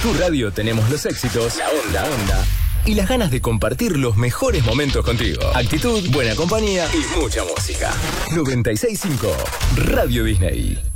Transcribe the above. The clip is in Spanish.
tu radio tenemos los éxitos, la onda y las ganas de compartir los mejores momentos contigo. Actitud, buena compañía y mucha música. 96.5 Radio Disney.